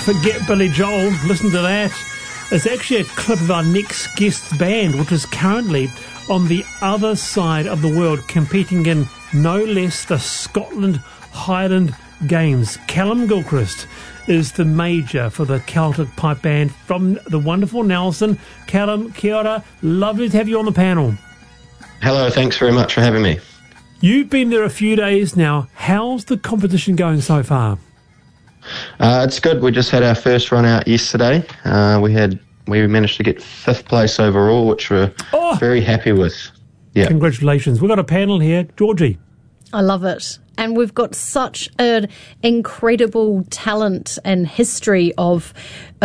Forget Billy Joel. Listen to that. It's actually a clip of our next guest's band, which is currently on the other side of the world, competing in no less the Scotland Highland Games. Callum Gilchrist is the major for the Celtic Pipe Band from the wonderful Nelson. Callum, kia ora. Lovely to have you on the panel. Hello, thanks very much for having me. You've been there a few days now. How's the competition going so far? It's good. We just had our first run out yesterday. We managed to get 5th place overall, which we're very happy with. Yeah. Congratulations. We've got a panel here. Georgie. I love it. And we've got such an incredible talent and history of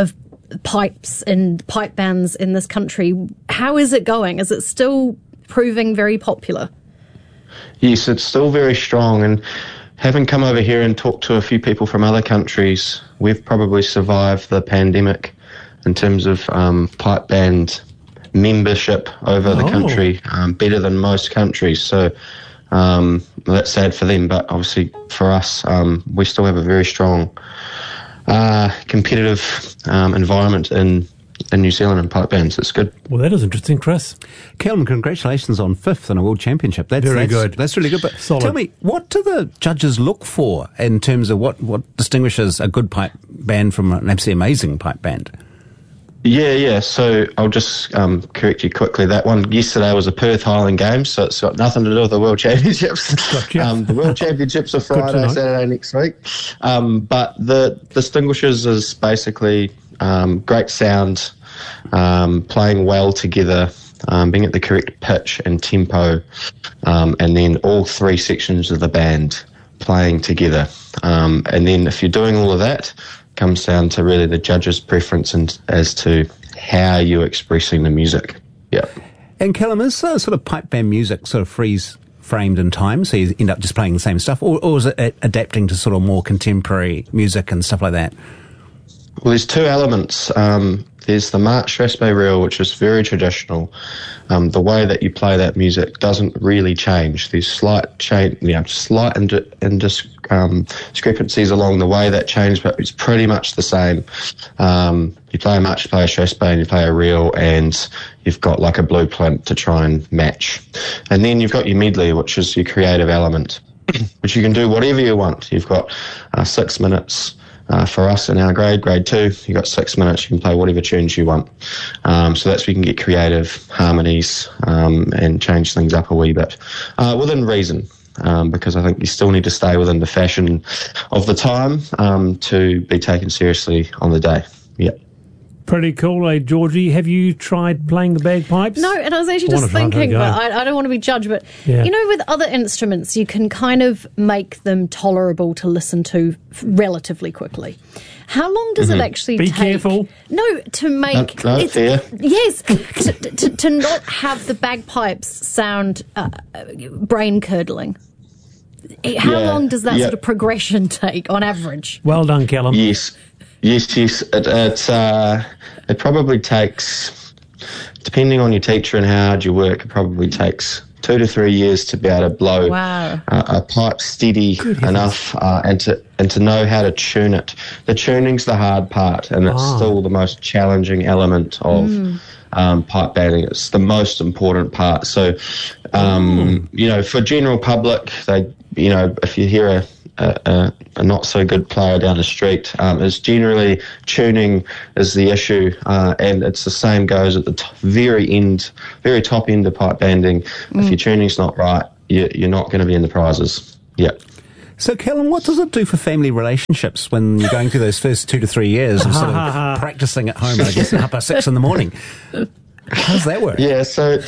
pipes and pipe bands in this country. How is it going? Is it still proving very popular? Yes, it's still very strong, and having come over here and talked to a few people from other countries, we've probably survived the pandemic in terms of pipe band membership over the country better than most countries. So that's sad for them, but obviously for us, we still have a very strong competitive environment in New Zealand and pipe bands. It's good. Well, that is interesting, Chris. Callum, congratulations on 5th in a World Championship. That's good. That's really good. But solid. Tell me, what do the judges look for in terms of what distinguishes a good pipe band from an absolutely amazing pipe band? Yeah. So I'll just correct you quickly. That one yesterday was a Perth Highland Games, so it's got nothing to do with the World Championships. Gotcha. The World Championships are Friday, Saturday next week. But the distinguishers is basically great sound, playing well together, being at the correct pitch and tempo, and then all 3 sections of the band playing together. And then if you're doing all of that, comes down to really the judge's preference and as to how you're expressing the music. Yeah. And Callum, is sort of pipe band music sort of framed in time, so you end up just playing the same stuff, or is it adapting to sort of more contemporary music and stuff like that? Well, there's 2 elements. There's the March Raspe Reel, which is very traditional. The way that you play that music doesn't really change. There's slight discrepancies along the way that change, but it's pretty much the same. You play a March, you play a Raspe, and you play a reel, and you've got like a blueprint to try and match. And then you've got your medley, which is your creative element, which you can do whatever you want. You've got 6 minutes. For us in our grade 2, you've got 6 minutes, you can play whatever tunes you want. So that's where you can get creative harmonies and change things up a wee bit within reason, because I think you still need to stay within the fashion of the time to be taken seriously on the day. Yeah. Pretty cool, Georgie. Have you tried playing the bagpipes? No, and I was actually just thinking, but I don't want to be judged, but you know, with other instruments, you can kind of make them tolerable to listen to relatively quickly. How long does it actually take? Be careful. No, to make... No, fair. Yes, to not have the bagpipes sound brain-curdling. How long does that sort of progression take on average? Well done, Callum. Yes. It probably takes, depending on your teacher and how hard you work, it probably takes 2 to 3 years to be able to blow a pipe steady enough and to know how to tune it. The tuning's the hard part, and it's still the most challenging element of pipe banding. It's the most important part. So, for general public, if you hear a not so good player down the street, is generally tuning is the issue, and it's the same goes at the very top end of pipe banding. If your tuning's not right, you're not going to be in the prizes. Yeah. So, Callum, what does it do for family relationships when you're going through those first 2 to 3 years of sort of practicing at home, I guess, at 6:30 in the morning? How does that work? Yeah, so,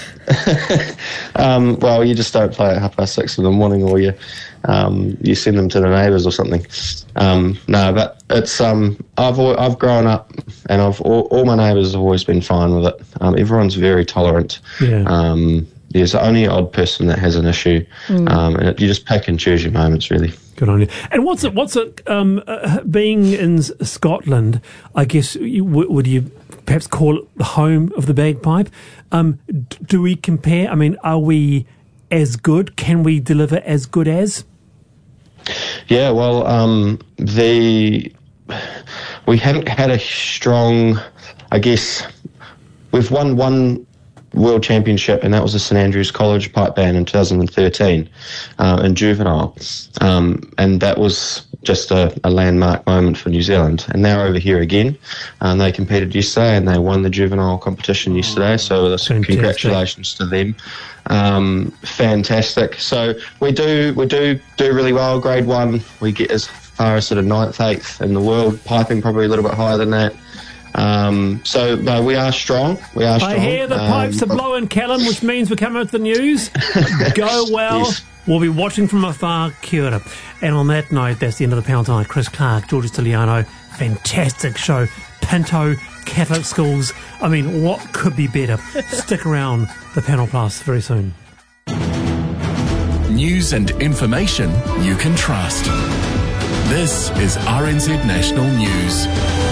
you just don't play at 6:30 in the morning, or you send them to the neighbours or something. No, but it's I've grown up, and all my neighbours have always been fine with it. Everyone's very tolerant. Yeah. There's only an odd person that has an issue, and you just pick and choose your moments, really. Good on you. And what's it being in Scotland? I guess would you perhaps call it the home of the bagpipe? Do we compare? I mean, are we as good? Can we deliver as good as? Yeah, well, we haven't had a strong, I guess, we've won one World Championship, and that was the St Andrews College pipe band in 2013 in juvenile, and that was just a landmark moment for New Zealand. And they're over here again, and they competed yesterday and they won the juvenile competition yesterday, so congratulations to them. Fantastic. So we do really well. Grade 1 we get as far as sort of 9th, 8th in the world, piping probably a little bit higher than that. So no, we are strong. I hear the pipes are blowing, Callum, which means we're coming to the news. Go well. Yes. We'll be watching from afar. Kia ora. And on that note, that's the end of the panel tonight. Chris Clark, George Stiliano, fantastic show. Pinto, Catholic schools. I mean, what could be better? Stick around. The Panel Plus very soon. News and information you can trust. This is RNZ National News.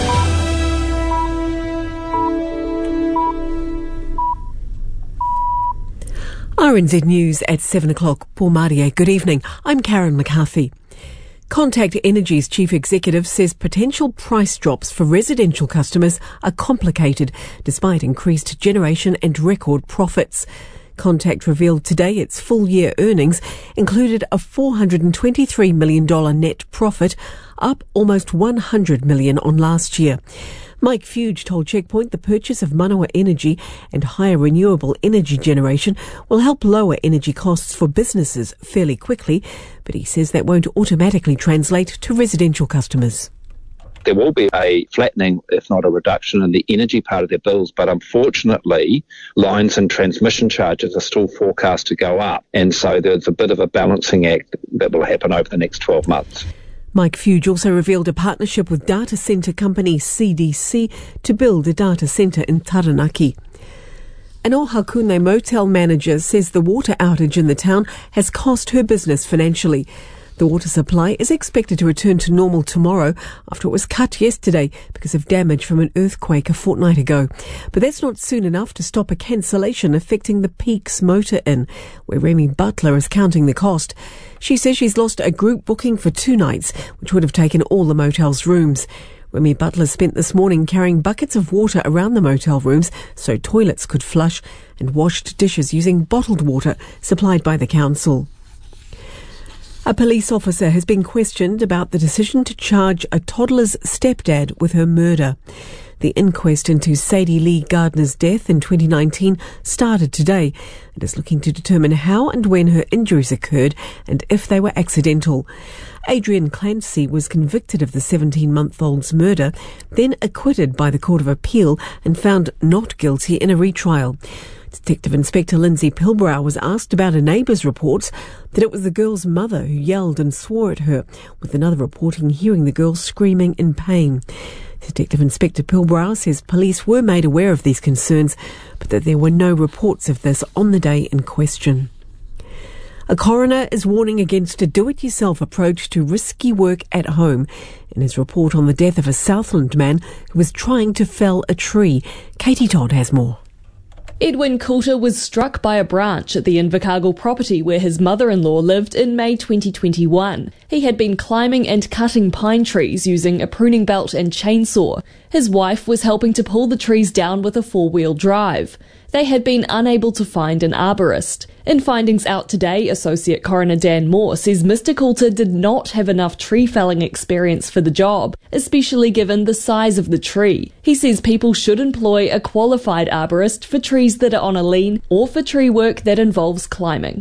RNZ News at 7 o'clock. Paul Marie, good evening. I'm Karen McCarthy. Contact Energy's chief executive says potential price drops for residential customers are complicated despite increased generation and record profits. Contact revealed today its full-year earnings included a $423 million net profit, up almost $100 million on last year. Mike Fuge told Checkpoint the purchase of Manawa Energy and higher renewable energy generation will help lower energy costs for businesses fairly quickly, but he says that won't automatically translate to residential customers. There will be a flattening, if not a reduction, in the energy part of their bills, but unfortunately, lines and transmission charges are still forecast to go up, and so there's a bit of a balancing act that will happen over the next 12 months. Mike Fuge also revealed a partnership with data centre company CDC to build a data centre in Taranaki. An Ohakune motel manager says the water outage in the town has cost her business financially. The water supply is expected to return to normal tomorrow after it was cut yesterday because of damage from an earthquake a fortnight ago. But that's not soon enough to stop a cancellation affecting the Peaks Motor Inn, where Remy Butler is counting the cost. She says she's lost a group booking for 2 nights, which would have taken all the motel's rooms. Remy Butler spent this morning carrying buckets of water around the motel rooms so toilets could flush, and washed dishes using bottled water supplied by the council. A police officer has been questioned about the decision to charge a toddler's stepdad with her murder. The inquest into Sadie Lee Gardner's death in 2019 started today and is looking to determine how and when her injuries occurred and if they were accidental. Adrian Clancy was convicted of the 17-month-old's murder, then acquitted by the Court of Appeal and found not guilty in a retrial. Detective Inspector Lindsay Pilbrow was asked about a neighbour's reports that it was the girl's mother who yelled and swore at her, with another reporting hearing the girl screaming in pain. Detective Inspector Pilbrow says police were made aware of these concerns, but that there were no reports of this on the day in question. A coroner is warning against a do-it-yourself approach to risky work at home in his report on the death of a Southland man who was trying to fell a tree. Katie Todd has more. Edwin Coulter was struck by a branch at the Invercargill property where his mother-in-law lived in May 2021. He had been climbing and cutting pine trees using a pruning belt and chainsaw. His wife was helping to pull the trees down with a 4-wheel drive. They had been unable to find an arborist. In findings out today, Associate Coroner Dan Moore says Mr. Coulter did not have enough tree felling experience for the job, especially given the size of the tree. He says people should employ a qualified arborist for trees that are on a lean or for tree work that involves climbing.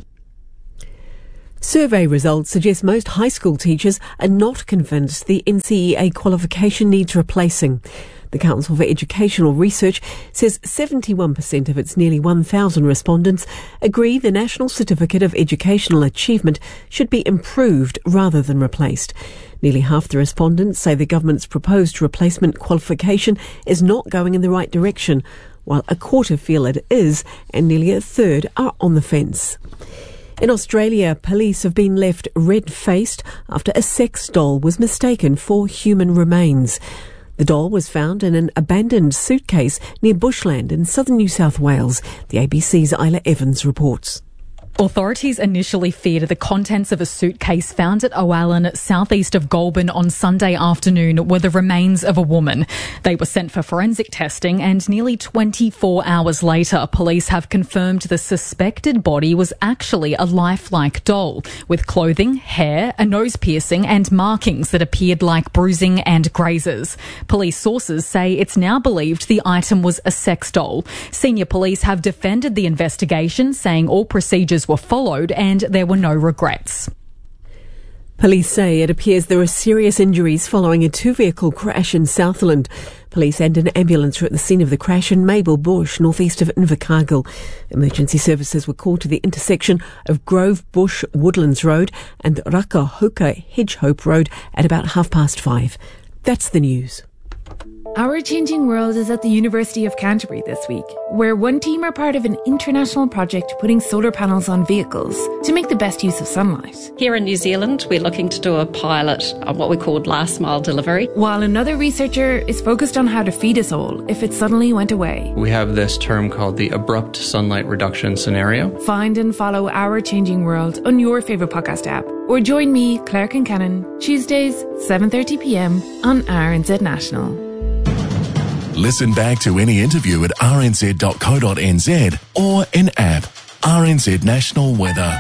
Survey results suggest most high school teachers are not convinced the NCEA qualification needs replacing. The Council for Educational Research says 71% of its nearly 1,000 respondents agree the National Certificate of Educational Achievement should be improved rather than replaced. Nearly half the respondents say the government's proposed replacement qualification is not going in the right direction, while a quarter feel it is, and nearly a third are on the fence. In Australia, police have been left red-faced after a sex doll was mistaken for human remains. The doll was found in an abandoned suitcase near Bushland in southern New South Wales. The ABC's Isla Evans reports. Authorities initially feared the contents of a suitcase found at Owalan, southeast of Goulburn on Sunday afternoon were the remains of a woman. They were sent for forensic testing and nearly 24 hours later, police have confirmed the suspected body was actually a lifelike doll with clothing, hair, a nose piercing and markings that appeared like bruising and grazes. Police sources say it's now believed the item was a sex doll. Senior police have defended the investigation, saying all procedures were followed and there were no regrets. Police say it appears there are serious injuries following a two-vehicle crash in Southland. Police and an ambulance were at the scene of the crash in Maple Bush, northeast of Invercargill. Emergency services were called to the intersection of Grove Bush Woodlands Road and Rakahuka Hedgehope Road at about 5:30. That's the news. Our Changing World is at the University of Canterbury this week, where one team are part of an international project putting solar panels on vehicles to make the best use of sunlight. Here in New Zealand, we're looking to do a pilot on what we call last mile delivery. While another researcher is focused on how to feed us all if it suddenly went away. We have this term called the abrupt sunlight reduction scenario. Find and follow Our Changing World on your favourite podcast app. Or join me, Claire Kincannon, Tuesdays, 7:30pm on RNZ National. Listen back to any interview at rnz.co.nz or in app RNZ National Weather.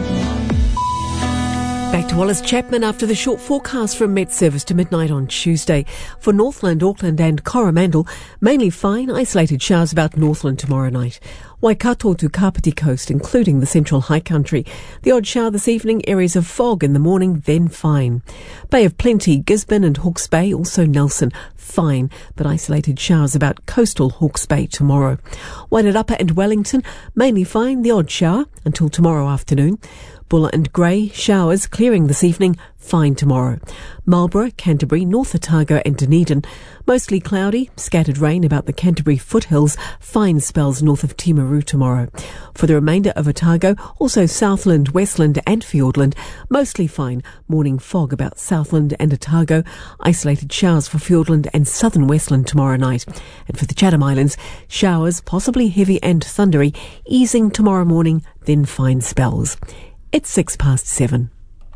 Back to Wallace Chapman after the short forecast from Met Service to midnight on Tuesday. For Northland, Auckland and Coromandel, mainly fine, isolated showers about Northland tomorrow night. Waikato to Kapiti Coast, including the central high country. The odd shower this evening, areas of fog in the morning, then fine. Bay of Plenty, Gisborne and Hawke's Bay, also Nelson, fine, but isolated showers about coastal Hawke's Bay tomorrow. Wairarapa and Wellington, mainly fine, the odd shower until tomorrow afternoon. Buller and Grey, showers clearing this evening, fine tomorrow. Marlborough, Canterbury, North Otago and Dunedin, mostly cloudy, scattered rain about the Canterbury foothills, fine spells north of Timaru tomorrow. For the remainder of Otago, also Southland, Westland and Fiordland, mostly fine, morning fog about Southland and Otago, isolated showers for Fiordland and southern Westland tomorrow night. And for the Chatham Islands, showers, possibly heavy and thundery, easing tomorrow morning, then fine spells. It's 7:06.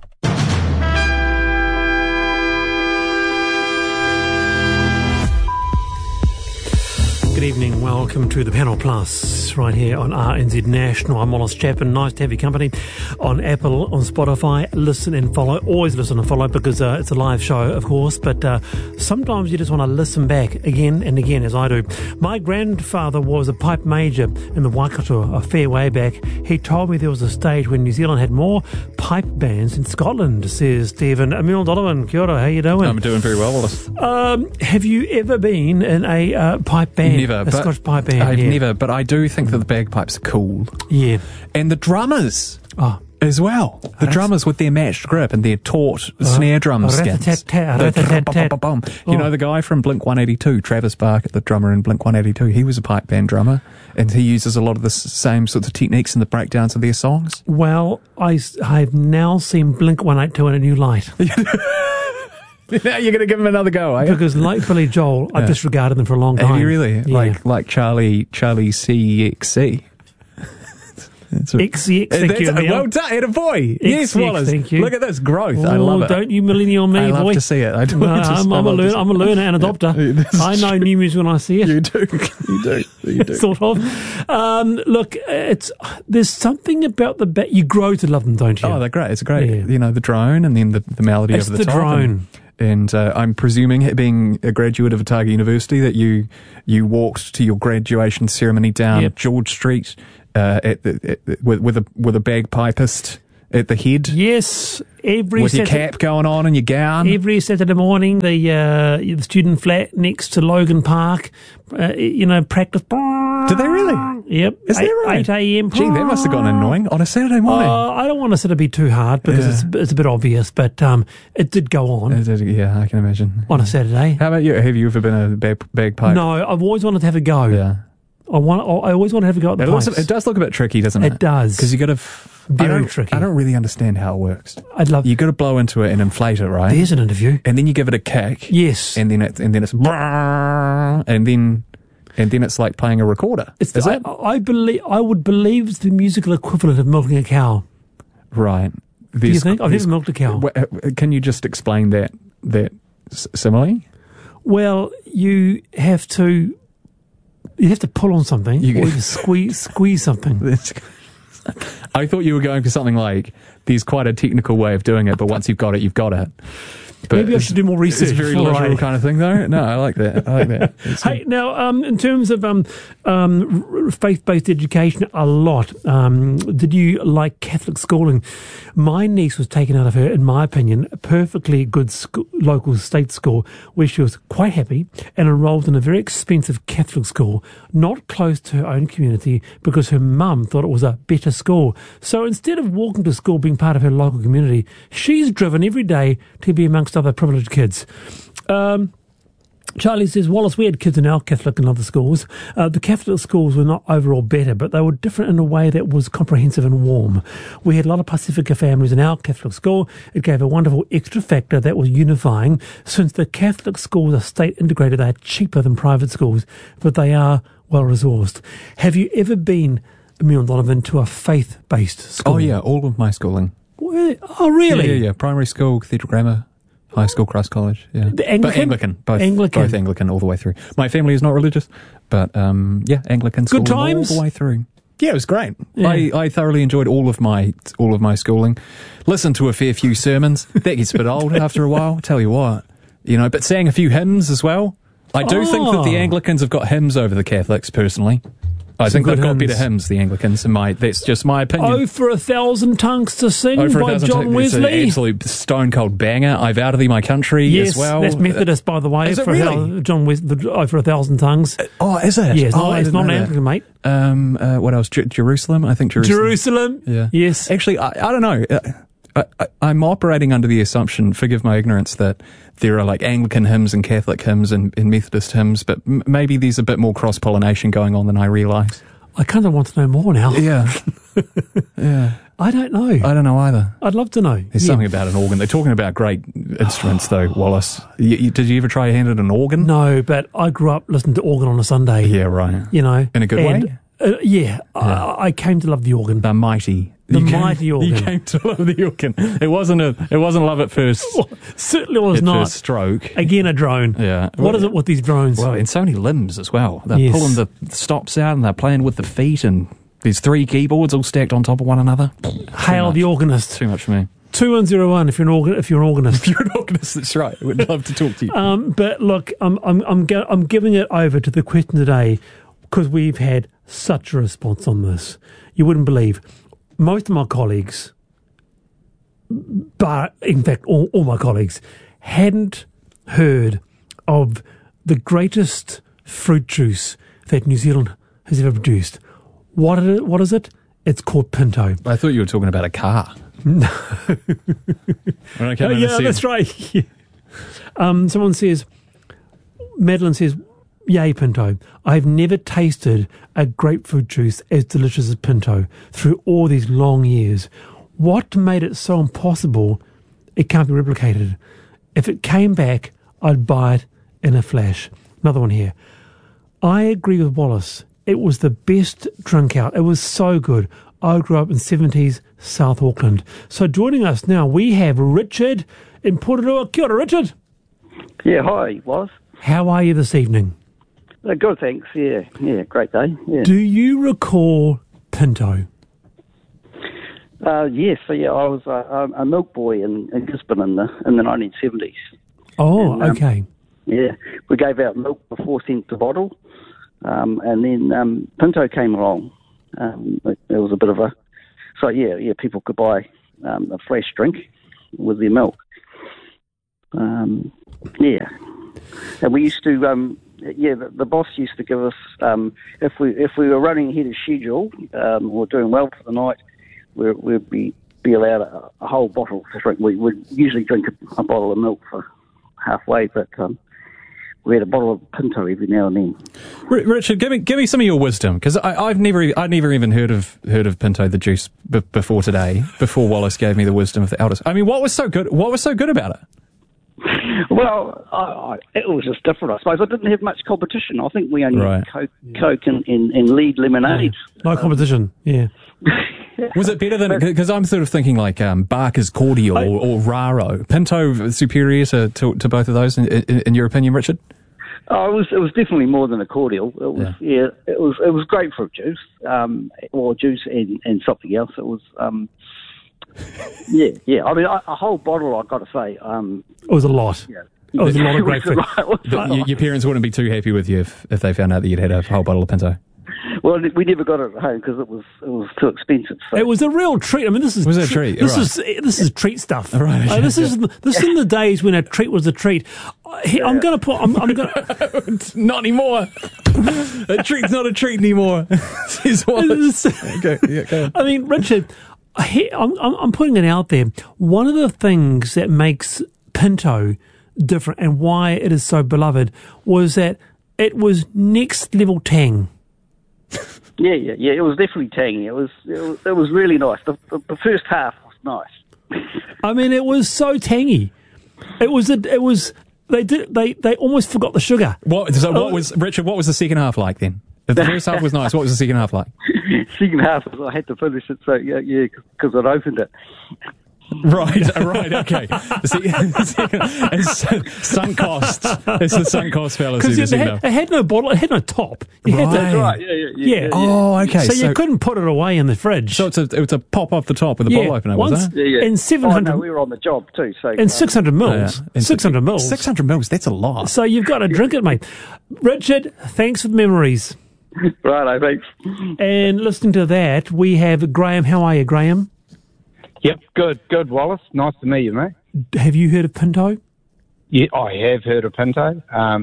Good evening, welcome to the Panel Plus, right here on RNZ National. I'm Wallace Chapman, nice to have your company on Apple, on Spotify. Listen and follow, always listen and follow because it's a live show, of course, but sometimes you just want to listen back again and again, as I do. My grandfather was a pipe major in the Waikato a fair way back. He told me there was a stage when New Zealand had more pipe bands in Scotland, says Stephen. Emil Donovan, kia ora, how you doing? I'm doing very well, Wallace. Have you ever been in a pipe band? Never, a Scottish pipe band. I've never, but I do think that the bagpipes are cool. Yeah. And the drummers as well. The drummers with their matched grip and their taut snare drum skins. You know the guy from Blink-182, Travis Barker, the drummer in Blink-182, he was a pipe band drummer and he uses a lot of the same sorts of techniques in the breakdowns of their songs. Well, I've now seen Blink-182 in a new light. Now you're going to give him another go, are you? Because like Billy Joel, I've disregarded them for a long time. Have you really? Yeah. Like Charlie CXC. XCX, thank you. Well done, and a boy. Yes, Wallace. Thank you. Look at this growth. I love it. Don't you millennial me, boy. I love to see it. I'm a learner and adopter. I know new music when I see it. You do. Sort of. Look, there's something about the you grow to love them, don't you? Oh, they're great. It's great. Yeah. You know, the drone and then the melody over the top. It's the drone. And I'm presuming, being a graduate of Otago University, that you walked to your graduation ceremony down George Street with a bagpipist at the head. Yes, with your cap going on and your gown. Every Saturday morning, the student flat next to Logan Park, practice. Did they really? Yep. Is that right? 8 a.m. Gee, that must have gone annoying on a Saturday morning. I don't want to sort of be too hard because it's a bit obvious, but it did go on. Yeah, I can imagine. On a Saturday. How about you? Have you ever been a bagpipe? No, I've always wanted to have a go. Yeah. I always want to have a go at the pipes. It does look a bit tricky, doesn't it? It does. Because you got to... Very tricky. I don't really understand how it works. You got to blow into it and inflate it, right? There's an interview. And then you give it a kick. Yes. And then it's... And then... and then it's like playing a recorder. I would believe it's the musical equivalent of milking a cow. Right. Do you think? I've never milked a cow. Can you just explain that simile? Well, you have to pull on something, or you squeeze something. I thought you were going for something like, there's quite a technical way of doing it, but once you've got it, you've got it. But maybe I should do more research. It's a very literal kind of thing, though. No, I like that. Hey, now, in terms of faith-based education, a lot. Did you like Catholic schooling? My niece was taken out of her, in my opinion, a perfectly good local state school where she was quite happy and enrolled in a very expensive Catholic school, not close to her own community, because her mum thought it was a better school. So instead of walking to school, being part of her local community, she's driven every day to be amongst other privileged kids. Charlie says, Wallace, we had kids in our Catholic and other schools. The Catholic schools were not overall better, but they were different in a way that was comprehensive and warm. We had a lot of Pacifica families in our Catholic school. It gave a wonderful extra factor that was unifying. Since the Catholic schools are state integrated, they are cheaper than private schools, but they are well resourced. Have you ever been, Emil Donovan, to a faith-based school? Oh, yeah, all of my schooling. Oh, really? Yeah. Primary school, Cathedral Grammar, high school, Christ College. Yeah, the Anglican? Both Anglican all the way through. My family is not religious, but Anglican school good times all the way through. Yeah, it was great. Yeah. I thoroughly enjoyed all of my schooling. Listened to a fair few sermons. That gets a bit old after a while. Tell you what, but sang a few hymns as well. I do think that the Anglicans have got hymns over the Catholics, personally. I think they've got better hymns, the Anglicans, that's just my opinion. Oh, for 1,000 Tongues to Sing by John Wesley. It's an absolute stone-cold banger. I've Out of Thee, My Country as well. Yes, that's Methodist, by the way. Is it really? John Wesley, for 1,000 Tongues. Oh, is it? Yes, it's not an Anglican, mate. What else? Jerusalem? I think Jerusalem? Yeah. Yes. Actually, I don't know. I'm operating under the assumption, forgive my ignorance, that there are like Anglican hymns and Catholic hymns and Methodist hymns, but maybe there's a bit more cross-pollination going on than I realise. I kind of want to know more now. Yeah. Yeah. I don't know. I don't know either. I'd love to know. There's something about an organ. They're talking about great instruments, though, Wallace. Did you ever try your hand at an organ? No, but I grew up listening to organ on a Sunday. Yeah, right. In a good way? Yeah. I came to love the organ. The mighty. Mighty organ. You came to love the organ. It wasn't love at first. Certainly was not. First stroke. Again, a drone. Yeah. What is it with these drones? Well, and so many limbs as well. They're pulling the stops out and they're playing with the feet, and there's 3 keyboards all stacked on top of one another. Hail the organist. Too much for me. 2101 if you're an organist. If you're an organist, that's right. We'd love to talk to you. But look, I'm giving it over to the question today because we've had such a response on this. You wouldn't believe. Most of my colleagues, but in fact all my colleagues, hadn't heard of the greatest fruit juice that New Zealand has ever produced. What is it? It's called Pinto. I thought you were talking about a car. No. Yeah, that's right. Yeah. Someone says, Madeline says, yay, Pinto. I've never tasted a grapefruit juice as delicious as Pinto through all these long years. What made it so impossible? It can't be replicated. If it came back, I'd buy it in a flash. Another one here. I agree with Wallace. It was the best drink out. It was so good. I grew up in 70s South Auckland. So joining us now, we have Richard in Porirua. Kia ora, Richard. Yeah, hi, Wallace. How are you this evening? Good, thanks. Yeah, great day. Yeah. Do you recall Pinto? Yes. So yeah, I was a milk boy in Gisborne in the 1970s. Oh, and, okay. Yeah, we gave out milk for 4 cents a bottle, and then Pinto came along. It was a bit of a people could buy a fresh drink with their milk. And we used to. The boss used to give us, if we were running ahead of schedule, or doing well for the night, we'd be allowed a whole bottle to drink. We would usually drink a bottle of milk for halfway, but we had a bottle of Pinto every now and then. Richard, give me some of your wisdom, because I'd never even heard of Pinto the juice before today. Before Wallace gave me the wisdom of the elders. I mean, what was so good about it? Well, it was just different, I suppose. I didn't have much competition. I think we only had Coke and Lead lemonade. Yeah. No competition, yeah. Was it better than... Because I'm sort of thinking like Barker's Cordial or Raro. Pinto superior to both of those, in your opinion, Richard? Oh, it was definitely more than a cordial. It was it was grapefruit juice, or juice and something else. It was yeah. I mean, a whole bottle. I've got to say, it was a lot. Yeah. It was a lot of grapefruit. Your parents wouldn't be too happy with you if they found out that you'd had a whole bottle of Pinto. Well, we never got it at home because it was too expensive. So. It was a real treat. I mean, this is a treat. This is treat stuff. Right. This is in the days when a treat was a treat. I'm going to put. I'm going to not anymore. A treat's not a treat anymore. Okay. Yeah, go on. I mean, Richard, I'm putting it out there. One of the things that makes Pinto different and why it is so beloved was that it was next level tang. Yeah. It was definitely tangy. It was really nice. The first half was nice. I mean, it was so tangy. It was. They almost forgot the sugar. What was Richard? What was the second half like then? If the first half was nice, what was the second half like? Second half was I had to finish it, so yeah, because I'd opened it. Right, okay. It's sunk costs. It's the sunk cost fallacy. Because it had no bottle, it had no top. That's right, yeah. Oh, okay. So you couldn't put it away in the fridge. So it's a pop off the top with a bottle opener, was it? Yeah. And 700... Oh, no, we were on the job too. So, and 600 mils. 600 mils. 600 mils, that's a lot. So you've got to drink it, mate. Richard, thanks for the memories. Right, thanks. And listening to that, we have Graham. How are you, Graham? Yep, good, Wallace. Nice to meet you, mate. Have you heard of Pinto? Yeah, I have heard of Pinto.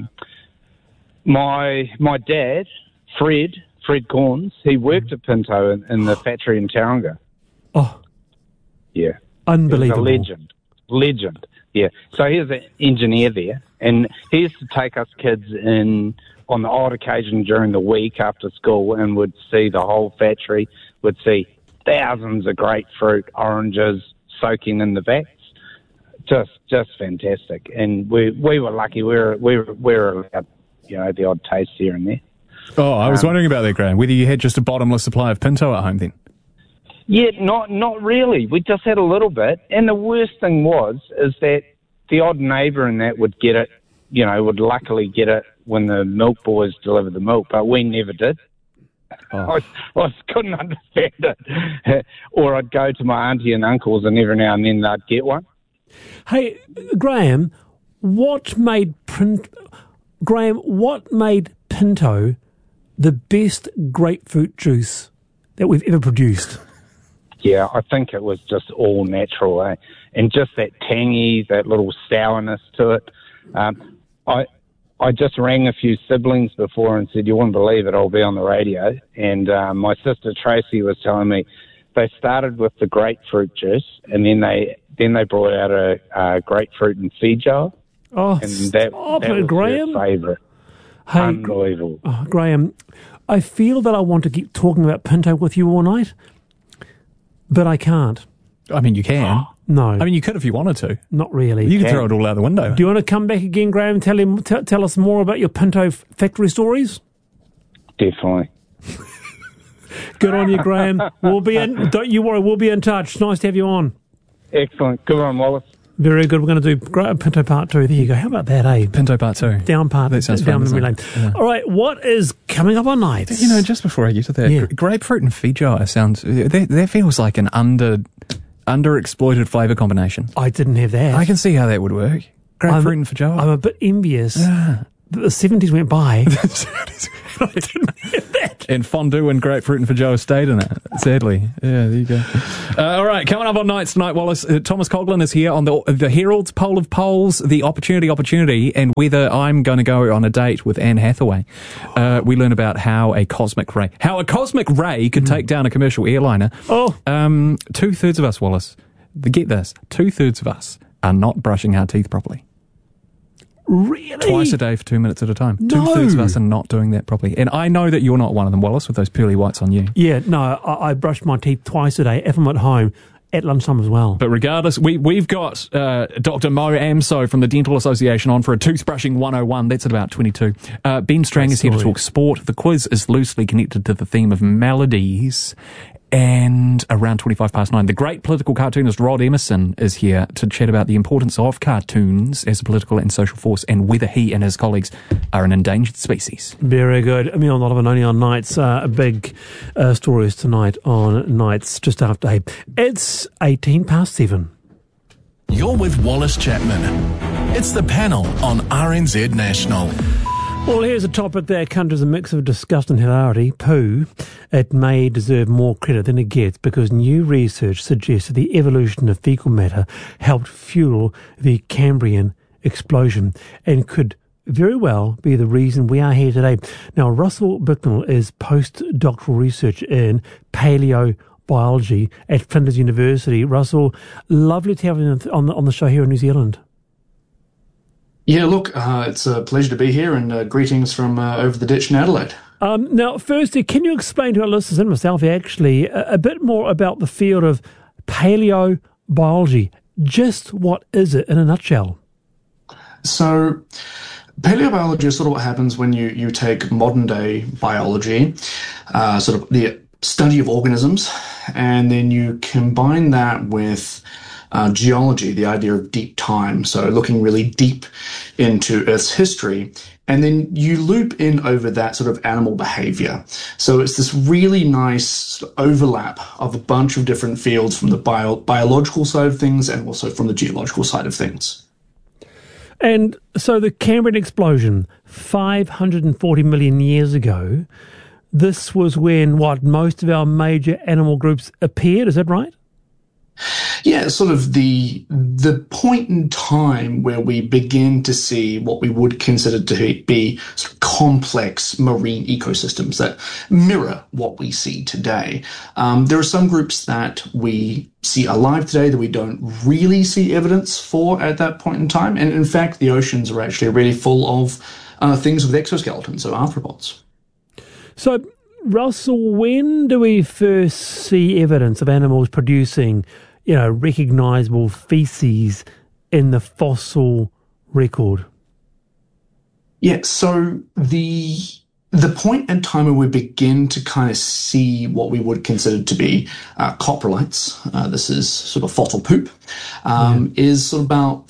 My dad, Fred Corns, he worked at Pinto in the factory in Tauranga. Oh. Yeah. Unbelievable. He was a legend. Yeah. So he was an engineer there, and he used to take us kids in on the odd occasion during the week after school and would see the whole factory, would see thousands of grapefruit, oranges soaking in the vats. Just fantastic. And we were lucky. We were allowed, the odd taste here and there. Oh, I was wondering about that, Graham. Whether you had just a bottomless supply of Pinto at home then? Yeah, not really. We just had a little bit. And the worst thing is that the odd neighbour in that would get it, would luckily get it when the milk boys delivered the milk, but we never did. Oh. I just couldn't understand it. Or I'd go to my auntie and uncles, and every now and then they'd get one. Hey, Graham, what made Pinto the best grapefruit juice that we've ever produced? Yeah, I think it was just all natural, and just that tangy, that little sourness to it. I just rang a few siblings before and said, you wouldn't believe it, I'll be on the radio. And my sister Tracy was telling me they started with the grapefruit juice, and then they brought out a grapefruit and feed jar. Oh, and that was Graham. their favourite. Hey, unbelievable. Graham, I feel that I want to keep talking about Pinto with you all night, but I can't. I mean, you can. No. I mean, you could if you wanted to. Not really. You could throw it all out the window. Do you want to come back again, Graham, and tell us more about your Pinto factory stories? Definitely. Good on you, Graham. Don't you worry, we'll be in touch. Nice to have you on. Excellent. Good on, Wallace. Very good. We're going to do Pinto Part 2. There you go. How about that, eh? Pinto Part 2. Down memory lane. Yeah. All right, what is coming up on night? Just before I get to that, grapefruit and feed jar sounds... That feels like an underexploited flavour combination. I didn't have that. I can see how that would work. Grapefruit and feijoa. I'm a bit envious that the 70s went by. I didn't have that. And fondue and grapefruit and feijoa stayed in it, sadly. Yeah, there you go. All right, coming up on Nights tonight, Wallace, Thomas Coughlin is here on the Herald's poll of polls, the opportunity, and whether I'm going to go on a date with Anne Hathaway. We learn about how a cosmic ray could take down a commercial airliner. Oh. 2/3 of us, Wallace, get this, 2/3 of us are not brushing our teeth properly. Really? Twice a day for 2 minutes at a time. No. 2/3 of us are not doing that properly. And I know that you're not one of them, Wallace, with those pearly whites on you. Yeah, no, I brush my teeth twice a day if I'm at home. at lunchtime as well. But regardless, we've got Dr. Mo Amso from the Dental Association on for a toothbrushing 101. That's at about 22. Ben Strang is here to talk sport. The quiz is loosely connected to the theme of melodies. And around 9:25, the great political cartoonist Rod Emerson is here to chat about the importance of cartoons as a political and social force and whether he and his colleagues are an endangered species. Very good. I mean, a lot of it only on Nights. Big stories tonight on Nights just after 8. It's 7:18. You're with Wallace Chapman. It's the panel on RNZ National. Well, here's a topic that conjures a mix of disgust and hilarity. Poo. It may deserve more credit than it gets because new research suggests that the evolution of fecal matter helped fuel the Cambrian explosion and could very well be the reason we are here today. Now, Russell Bicknell is postdoctoral research in paleobiology at Flinders University. Russell, lovely to have you on the show here in New Zealand. Yeah, look, it's a pleasure to be here, and greetings from over the ditch in Adelaide. Now, firstly, can you explain to our listeners and myself, actually, a bit more about the field of paleobiology? Just what is it in a nutshell? So, paleobiology is sort of what happens when you take modern-day biology, sort of the study of organisms, and then you combine that with geology, the idea of deep time, so looking really deep into Earth's history, and then you loop in over that sort of animal behavior. So it's this really nice overlap of a bunch of different fields from the biological side of things and also from the geological side of things. And so the Cambrian explosion, 540 million years ago, this was when, most of our major animal groups appeared, is that right? Yeah, sort of the point in time where we begin to see what we would consider to be sort of complex marine ecosystems that mirror what we see today. There are some groups that we see alive today that we don't really see evidence for at that point in time. And in fact, the oceans are actually really full of things with exoskeletons, so arthropods. So, Russell, when do we first see evidence of animals producing, recognisable feces in the fossil record? Yeah, so the point in time where we begin to kind of see what we would consider to be coprolites, this is sort of fossil poop, is sort of about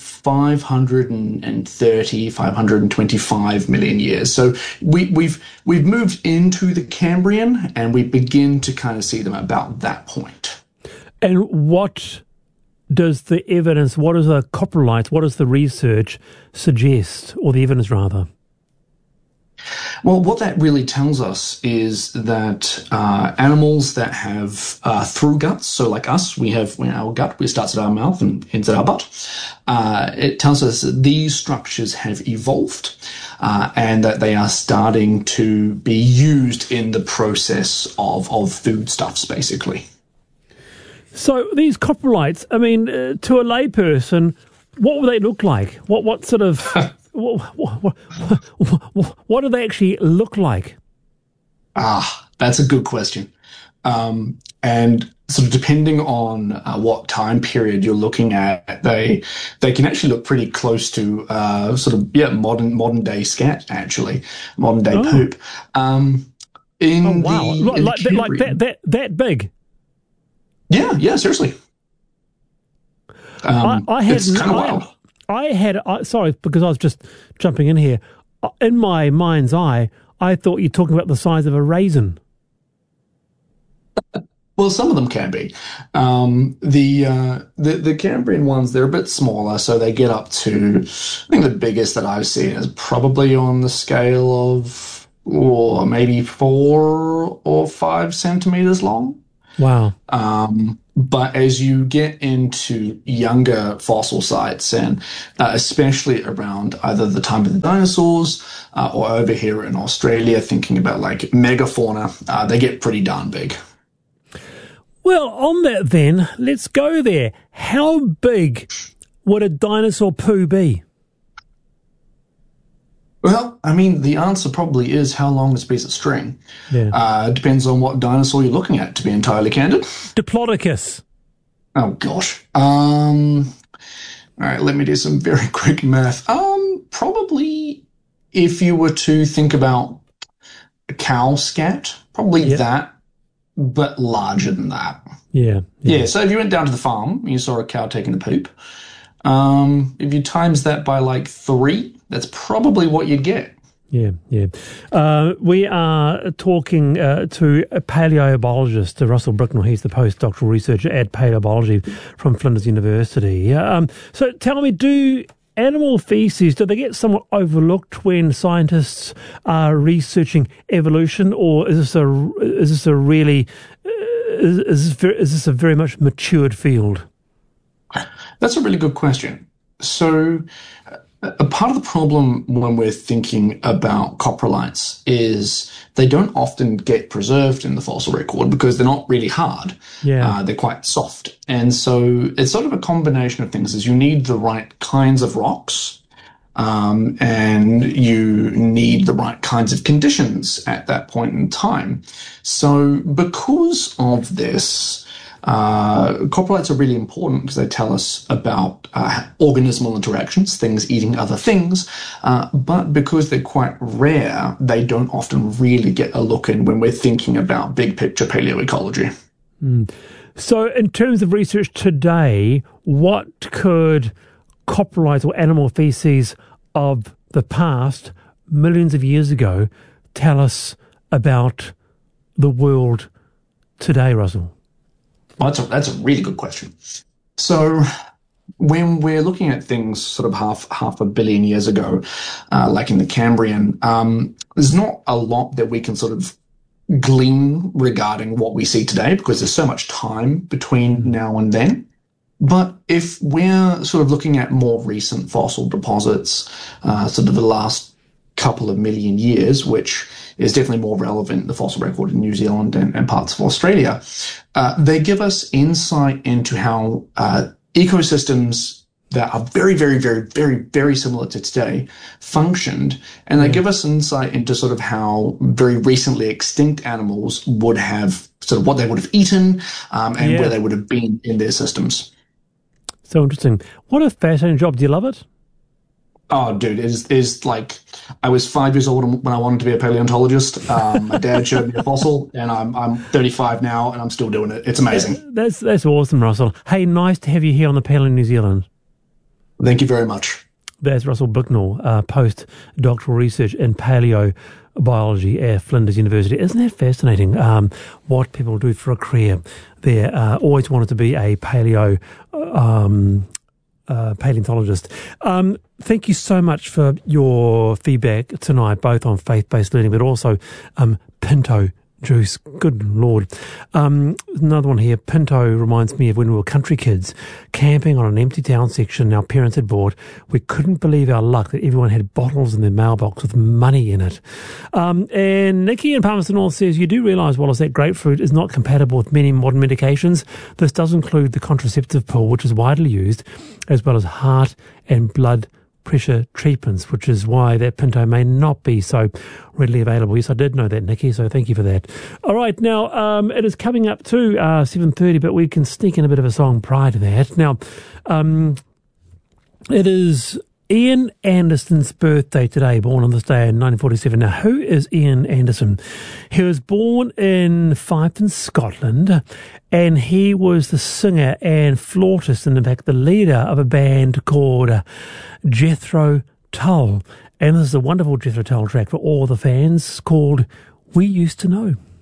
525 million years. So we've moved into the Cambrian, and we begin to kind of see them about that point. And what does the evidence, what does the coprolites, what does the research suggest, or the evidence rather? Well, what that really tells us is that animals that have through guts, so like us, we have our gut, it starts at our mouth and ends at our butt. It tells us that these structures have evolved and that they are starting to be used in the process of foodstuffs, basically. So these coprolites, I mean, to a layperson, what would they look like? What sort of... what do they actually look like? That's a good question. And sort of depending on what time period you're looking at, they can actually look pretty close to modern day scat, actually, modern day poop. That big. Yeah, seriously. It's kind of wild. Sorry, because I was just jumping in here. In my mind's eye, I thought you were talking about the size of a raisin. Well, some of them can be. The Cambrian ones, they're a bit smaller, so they get up to, I think the biggest that I've seen is probably on the scale of maybe 4 or 5 centimeters long. Wow. But as you get into younger fossil sites, and especially around either the time of the dinosaurs or over here in Australia, thinking about like megafauna, they get pretty darn big. Well, on that then, let's go there. How big would a dinosaur poo be? Well, I mean, the answer probably is how long is a piece of string. Yeah. Depends on what dinosaur you're looking at, to be entirely candid. Diplodocus. Oh, gosh. All right, let me do some very quick math. Probably if you were to think about a cow scat, probably that, but larger than that. Yeah. So if you went down to the farm and you saw a cow taking a poop, if you times that by like 3, that's probably what you'd get. Yeah. We are talking to a paleobiologist, Russell Bricknell. He's the postdoctoral researcher at paleobiology from Flinders University. So tell me, do animal feces, do they get somewhat overlooked when scientists are researching evolution, or is this a very much matured field? That's a really good question. So a part of the problem when we're thinking about coprolites is they don't often get preserved in the fossil record because they're not really hard. They're quite soft. And so it's sort of a combination of things. Is you need the right kinds of rocks, and you need the right kinds of conditions at that point in time. So because of this, coprolites are really important because they tell us about organismal interactions, things eating other things, but because they're quite rare, they don't often really get a look in when we're thinking about big picture paleoecology. So in terms of research today, what could coprolites or animal feces of the past, millions of years ago, tell us about the world today, Russell? Well, that's a really good question. So when we're looking at things sort of half a billion years ago, like in the Cambrian, there's not a lot that we can sort of glean regarding what we see today because there's so much time between now and then. But if we're sort of looking at more recent fossil deposits, sort of the last couple of million years, which is definitely more relevant in the fossil record in New Zealand and parts of Australia, they give us insight into how ecosystems that are very, very, very, very, very similar to today functioned, and they give us insight into sort of how very recently extinct animals would have, sort of what they would have eaten, and where they would have been in their systems. So interesting. What a fascinating job. Do you love it? Oh, dude, it is like, I was 5 years old when I wanted to be a paleontologist. My dad showed me a fossil, and I'm 35 now, and I'm still doing it. It's amazing. That's awesome, Russell. Hey, nice to have you here on the panel in New Zealand. Thank you very much. That's Russell Bricknell, postdoctoral research in paleobiology at Flinders University. Isn't that fascinating, what people do for a career there? Always wanted to be a paleontologist. Thank you so much for your feedback tonight, both on faith-based learning, but also Pinto juice. Good Lord. Another one here. Pinto reminds me of when we were country kids camping on an empty town section our parents had bought. We couldn't believe our luck that everyone had bottles in their mailbox with money in it. And Nikki in Palmerston North says, you do realise, Wallace, that grapefruit is not compatible with many modern medications. This does include the contraceptive pill, which is widely used, as well as heart and blood pressure treatments, which is why that Pinto may not be so readily available. Yes, I did know that, Nikki, so thank you for that. All right, now, it is coming up to 7:30, but we can sneak in a bit of a song prior to that. Now, it is Ian Anderson's birthday today, born on this day in 1947. Now, who is Ian Anderson? He was born in Fife, Scotland, and he was the singer and flautist, and in fact the leader of a band called Jethro Tull. And this is a wonderful Jethro Tull track for all the fans called We Used to Know.